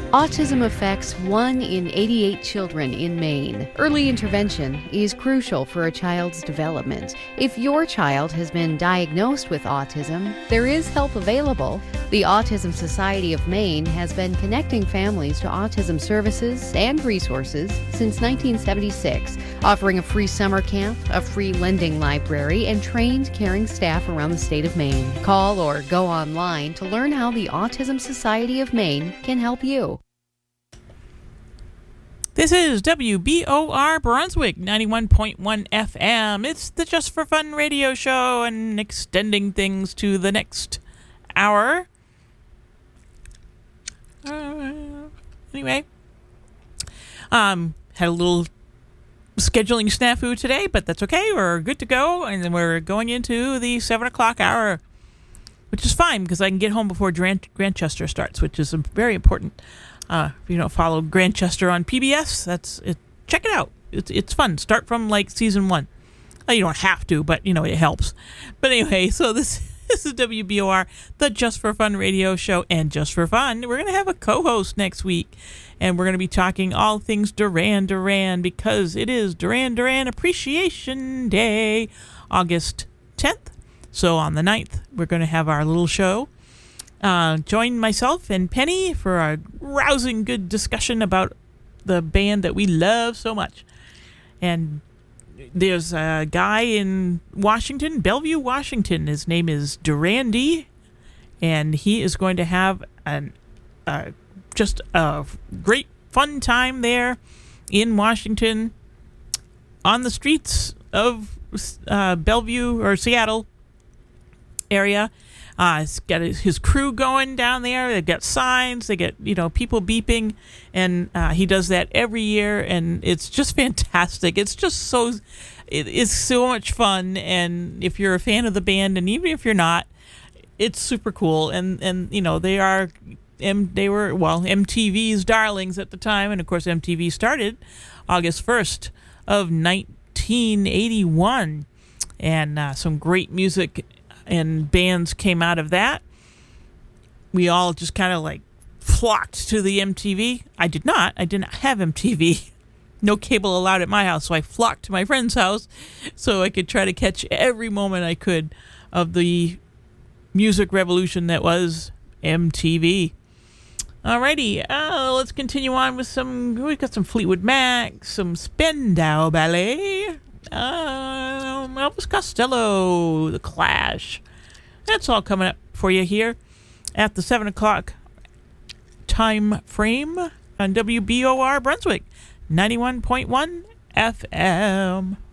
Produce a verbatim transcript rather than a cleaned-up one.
Autism affects one in eighty-eight children in Maine. Early intervention is crucial for a child's development. If your child has been diagnosed with autism, there is help available. The Autism Society of Maine has been connecting families to autism services and resources since nineteen seventy-six, offering a free summer camp, a free lending library, and trained caring staff around the state of Maine. Call or go online to learn how the Autism Society of Maine can help you. This is W B O R Brunswick, ninety-one point one F M. It's the Just for Fun radio show and extending things to the next hour. Uh, anyway, um, had a little scheduling snafu today, but that's okay. We're good to go, and then we're going into the seven o'clock hour, which is fine because I can get home before Grant- Grantchester starts, which is very important. Uh, if you don't follow Grantchester on P B S, that's it. Check it out. It's it's fun. Start from like season one. Well, you don't have to, but you know it helps. But anyway, so this this is W B O R, the Just for Fun radio show, and just for fun, we're gonna have a co-host next week, and we're gonna be talking all things Duran Duran because it is Duran Duran Appreciation Day, August tenth. So on the ninth, we're gonna have our little show. Uh, join myself and Penny for a rousing good discussion about the band that we love so much. And there's a guy in Washington, Bellevue, Washington. His name is Durandi, and he is going to have an uh, just a great fun time there in Washington on the streets of uh, Bellevue or Seattle area. Uh, he's got his, his crew going down there. They've got signs. They get, you know, people beeping. And uh, he does that every year. And it's just fantastic. It's just so, it is so much fun. And if you're a fan of the band, and even if you're not, it's super cool. And, and you know, they are, M, they were, well, M T V's darlings at the time. And, of course, M T V started August first of nineteen eighty-one. And uh, some great music and bands came out of that. We all just kind of like flocked to the M T V. I did not. I did not have M T V. No cable allowed at my house, so I flocked to my friend's house so I could try to catch every moment I could of the music revolution that was M T V. Alrighty, uh, let's continue on with some, we've got some Fleetwood Mac, some Spandau Ballet, Um, Elvis Costello, The Clash. That's all coming up for you here at the seven o'clock time frame on W B O R Brunswick, ninety-one point one F M.